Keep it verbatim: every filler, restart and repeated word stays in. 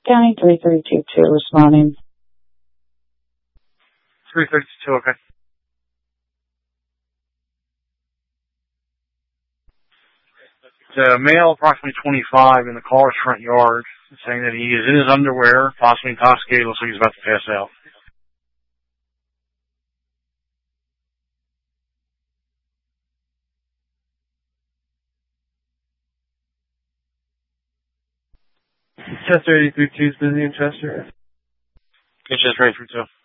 County three three two two responding. three three two two, okay. The male, approximately twenty-five, in the car's front yard, saying that he is in his underwear, possibly intoxicated, looks like he's about to pass out. Chester eighty-three two is busy in Chester. It's just right through two.